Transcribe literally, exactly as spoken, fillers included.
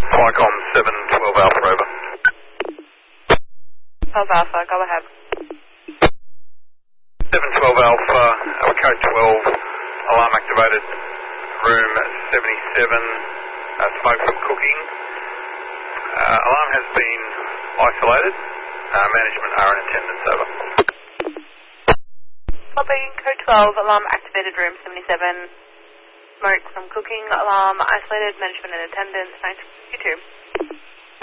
Flycom seven twelve Alpha, over. twelve Alpha, go ahead. seven twelve Alpha, our code twelve, alarm activated, room seventy-seven, uh, smoke from cooking. Uh, alarm has been isolated, uh, management are in attendance, over. Copy, code twelve, alarm activated, room seventy-seven, smoke from cooking, alarm isolated, management in attendance, nine two two.